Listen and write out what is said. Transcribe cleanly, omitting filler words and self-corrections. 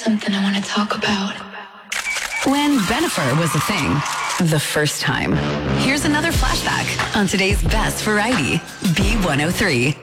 Something I want to talk about. When Bennifer was a thing, the first time. Here's another flashback on today's best variety, B103.